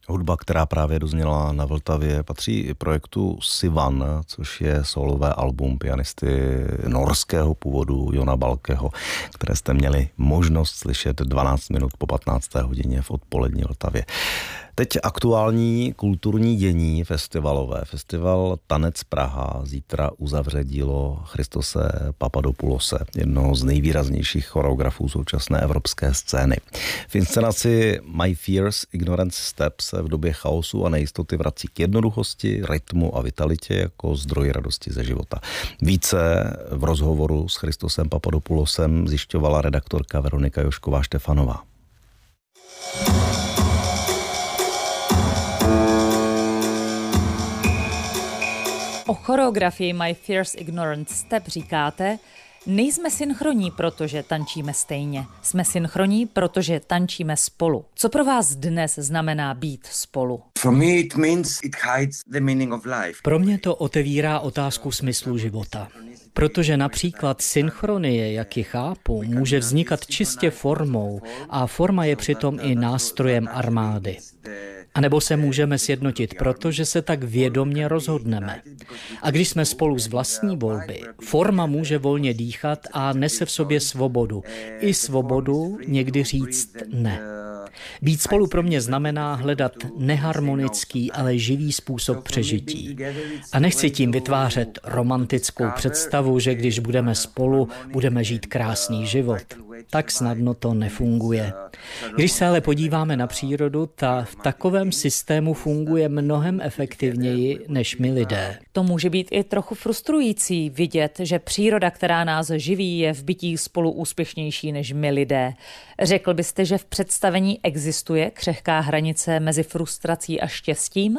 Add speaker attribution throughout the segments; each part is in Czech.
Speaker 1: Hudba, která právě dozněla na Vltavě, patří i projektu Sivan, což je solové album pianisty norského původu Jona Balkeho, které jste měli možnost slyšet 12 minut po 15. hodině v odpolední Vltavě. Teď aktuální kulturní dění festivalové. Festival Tanec Praha zítra uzavře dílo Christose Papadopoulose, jednoho z nejvýraznějších choreografů současné evropské scény. V inscenaci My Fierce Ignorance Step se v době chaosu a nejistoty vrací k jednoduchosti, rytmu a vitalitě jako zdroj radosti ze života. Více v rozhovoru s Christosem Papadopoulosem zjišťovala redaktorka Veronika Jošková-Štefanová.
Speaker 2: O choreografii My Fierce Ignorant Step říkáte: nejsme synchronní, protože tančíme stejně. Jsme synchronní, protože tančíme spolu. Co pro vás dnes znamená být spolu?
Speaker 3: Pro mě to otevírá otázku smyslu života. Protože například synchronie, jak ji chápu, může vznikat čistě formou a forma je přitom i nástrojem armády. A nebo se můžeme sjednotit, protože se tak vědomně rozhodneme. A když jsme spolu z vlastní volby, forma může volně dýchat a nese v sobě svobodu. I svobodu někdy říct ne. Být spolu pro mě znamená hledat neharmonický, ale živý způsob přežití. A nechci tím vytvářet romantickou představu, že když budeme spolu, budeme žít krásný život. Tak snadno to nefunguje. Když se ale podíváme na přírodu, ta v takovém systému funguje mnohem efektivněji než my lidé.
Speaker 2: To může být i trochu frustrující vidět, že příroda, která nás živí, je v bytí spolu úspěšnější než my lidé. Řekl byste, že v představení existuje křehká hranice mezi frustrací a štěstím?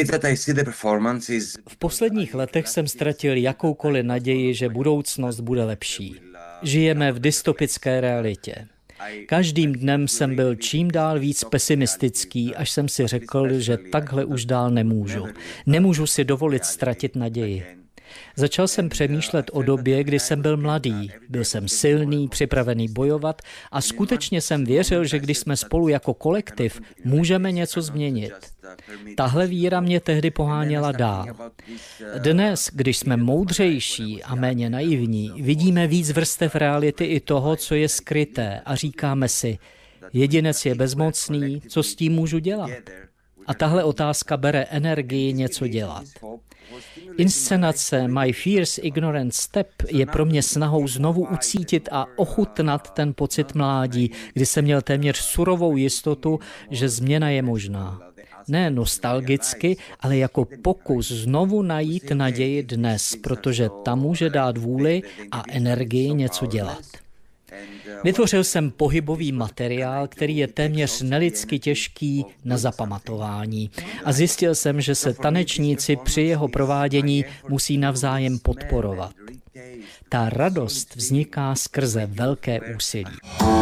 Speaker 3: V posledních letech jsem ztratil jakoukoliv naději, že budoucnost bude lepší. Žijeme v dystopické realitě. Každým dnem jsem byl čím dál víc pesimistický, až jsem si řekl, že takhle už dál nemůžu. Nemůžu si dovolit ztratit naději. Začal jsem přemýšlet o době, kdy jsem byl mladý. Byl jsem silný, připravený bojovat a skutečně jsem věřil, že když jsme spolu jako kolektiv, můžeme něco změnit. Tahle víra mě tehdy poháněla dál. Dnes, když jsme moudřejší a méně naivní, vidíme víc vrstev reality i toho, co je skryté a říkáme si, jedinec je bezmocný, co s tím můžu dělat? A tahle otázka bere energii něco dělat. Inscenace My Fierce Ignorant Step je pro mě snahou znovu ucítit a ochutnat ten pocit mládí, kdy jsem měl téměř surovou jistotu, že změna je možná. Ne nostalgicky, ale jako pokus znovu najít naději dnes, protože ta může dát vůli a energii něco dělat. Vytvořil jsem pohybový materiál, který je téměř nelidsky těžký na zapamatování. A zjistil jsem, že se tanečníci při jeho provádění musí navzájem podporovat. Ta radost vzniká skrze velké úsilí.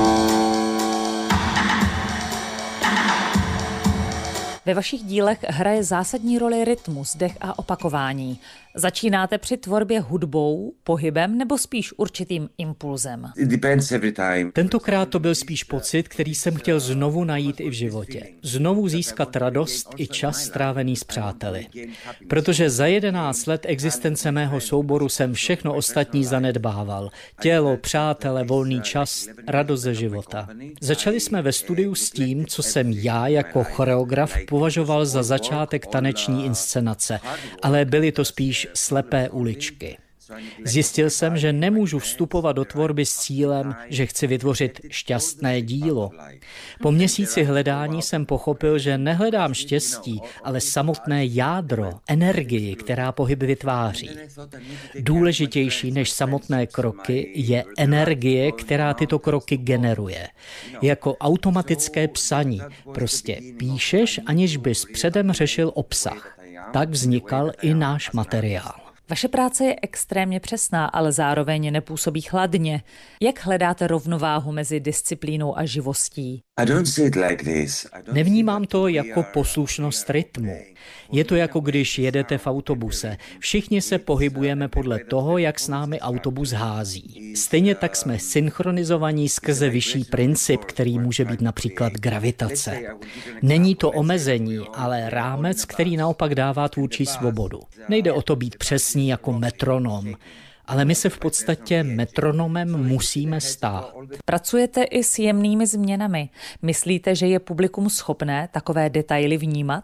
Speaker 2: Ve vašich dílech hraje zásadní roli rytmus, dech a opakování. Začínáte při tvorbě hudbou, pohybem nebo spíš určitým impulzem?
Speaker 3: Tentokrát to byl spíš pocit, který jsem chtěl znovu najít i v životě. Znovu získat radost i čas strávený s přáteli. Protože za 11 let existence mého souboru jsem všechno ostatní zanedbával. Tělo, přátele, volný čas, radost ze života. Začali jsme ve studiu s tím, co jsem já jako choreograf považoval za začátek taneční inscenace, ale byly to spíš slepé uličky. Zjistil jsem, že nemůžu vstupovat do tvorby s cílem, že chci vytvořit šťastné dílo. Po měsíci hledání jsem pochopil, že nehledám štěstí, ale samotné jádro, energii, která pohyb vytváří. Důležitější než samotné kroky je energie, která tyto kroky generuje. Jako automatické psaní. Prostě píšeš, aniž bys předem řešil obsah. Tak vznikal i náš materiál.
Speaker 2: Vaše práce je extrémně přesná, ale zároveň nepůsobí chladně. Jak hledáte rovnováhu mezi disciplínou a živostí?
Speaker 3: Nevnímám to jako poslušnost rytmu. Je to jako když jedete v autobuse. Všichni se pohybujeme podle toho, jak s námi autobus hází. Stejně tak jsme synchronizovaní skrze vyšší princip, který může být například gravitace. Není to omezení, ale rámec, který naopak dává tvůrčí svobodu. Nejde o to být přesný jako metronom, ale my se v podstatě metronomem musíme stát.
Speaker 2: Pracujete i s jemnými změnami. Myslíte, že je publikum schopné takové detaily vnímat?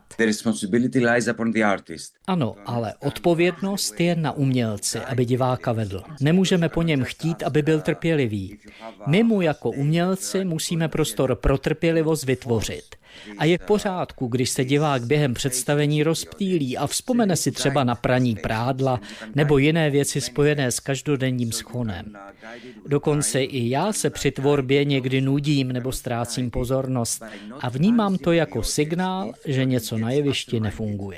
Speaker 3: Ano, ale odpovědnost je na umělci, aby diváka vedl. Nemůžeme po něm chtít, aby byl trpělivý. My mu jako umělci musíme prostor pro trpělivost vytvořit. A je v pořádku, když se divák během představení rozptýlí a vzpomene si třeba na praní prádla nebo jiné věci spojené s každodenním schonem. Dokonce i já se při tvorbě někdy nudím nebo ztrácím pozornost a vnímám to jako signál, že něco na jevišti nefunguje.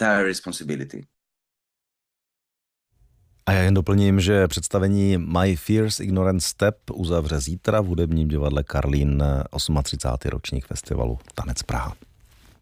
Speaker 1: A já jen doplním, že představení My Fierce Ignorant Step uzavře zítra v hudebním divadle Karlín 38. ročník festivalu Tanec Praha.